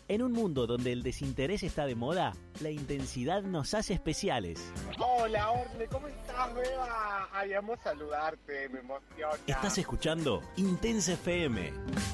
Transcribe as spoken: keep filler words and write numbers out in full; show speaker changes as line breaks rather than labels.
En un mundo donde el desinterés está de moda, la intensidad nos hace especiales.
Hola, Orne, ¿cómo estás, Beba? Ay, amo saludarte, me emociona.
Estás escuchando Intensa F M.